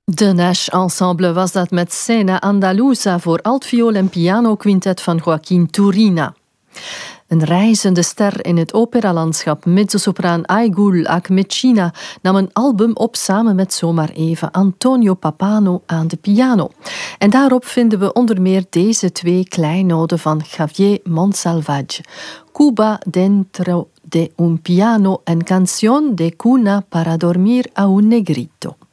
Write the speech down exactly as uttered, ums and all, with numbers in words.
De Nash Ensemble was dat met Scena Andaluza voor altviool en pianoquintet van Joaquín Turina. Een reizende ster in het operalandschap, mezzosopraan Aigul Akmechina, nam een album op samen met zomaar even Antonio Pappano aan de piano. En daarop vinden we onder meer deze twee kleinoden van Javier Monsalvatge. Cuba dentro de un piano en Canción de cuna para dormir a un negrito.